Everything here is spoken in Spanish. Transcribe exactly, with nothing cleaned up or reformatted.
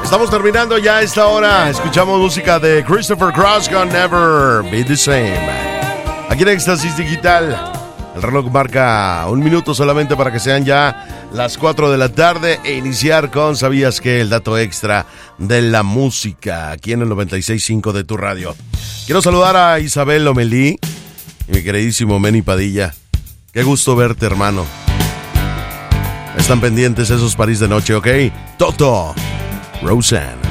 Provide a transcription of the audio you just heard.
Estamos terminando ya a esta hora. Escuchamos música de Christopher Cross con Never Be The Same. Aquí en Éxtasis Digital. El reloj marca un minuto solamente para que sean ya las cuatro de la tarde e iniciar con ¿sabías qué? El dato extra de la música aquí en el noventa y seis punto cinco de tu radio. Quiero saludar a Isabel Lomelí y mi queridísimo Manny Padilla. Qué gusto verte, hermano. Están pendientes esos París de noche, ¿ok? Toto, Roseanne.